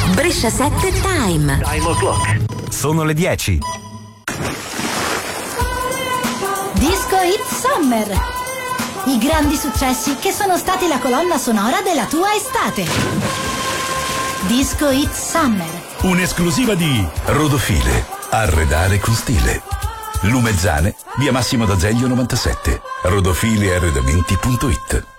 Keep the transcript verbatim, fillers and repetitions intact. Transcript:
Brescia sette Time. Time o'clock. Sono le dieci. Disco Hit Summer. I grandi successi che sono stati la colonna sonora della tua estate. Disco Hit Summer. Un'esclusiva di Rodofile. Arredare con stile. Lumezzane, via Massimo d'Azeglio novantasette. rodofile arredamenti punto it.